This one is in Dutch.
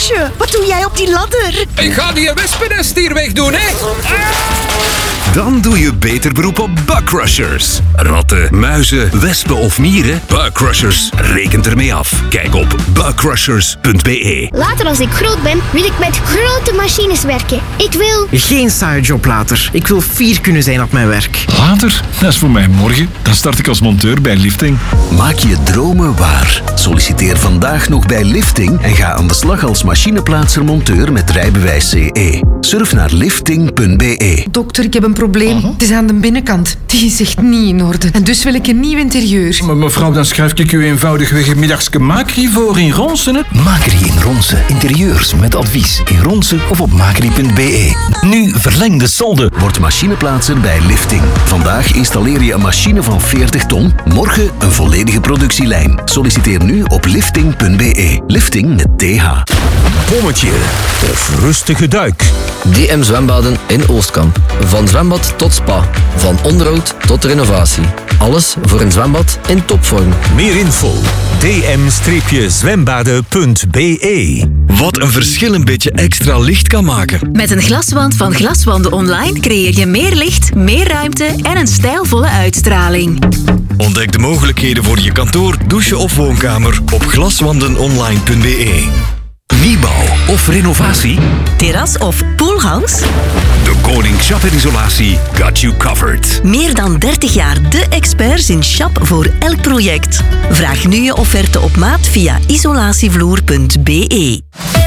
Serge, wat doe jij op die ladder? Ik ga die wespennest hier wegdoen, hè. Dan doe je beter beroep op Bugcrushers. Ratten, muizen, wespen of mieren? Bugcrushers rekent ermee af. Kijk op bugcrushers.be. Later als ik groot ben, wil ik met grote machines werken. Ik wil... Geen saaie job later. Ik wil fier kunnen zijn op mijn werk. Later? Dat is voor mij morgen. Dan start ik als monteur bij Lifting. Maak je dromen waar. Solliciteer vandaag nog bij Lifting en ga aan de slag als machineplaatser-monteur met rijbewijs CE. Surf naar lifting.be. Dokter, ik heb een probleem. Het is aan de binnenkant. Die is echt niet in orde. En dus wil ik een nieuw interieur. Maar mevrouw, dan schrijf ik u eenvoudigweg een middagske Macri voor in Ronsen. Macri in Ronsen. Interieurs met advies. In Ronsen of op macri.be. Nu verlengde solde. Word machineplaatser bij Lifting. Vandaag installeer je een machine van 40 ton. Morgen een volledige productielijn. Solliciteer nu op lifting.be. Lifting met TH. Bommetje of rustige duik. DM Zwembaden in Oostkamp. Van zwembad tot spa. Van onderhoud tot renovatie. Alles voor een zwembad in topvorm. Meer info. dm-zwembaden.be. Wat een verschil een beetje extra licht kan maken. Met een glaswand van Glaswanden Online creëer je meer licht, meer ruimte en een stijlvolle uitstraling. Ontdek de mogelijkheden voor je kantoor, douche of woonkamer op glaswandenonline.be. Nieuwbouw of renovatie? Terras of poolhouse? De Koning Schap en Isolatie got you covered. Meer dan 30 jaar de experts in Schap voor elk project. Vraag nu je offerte op maat via isolatievloer.be.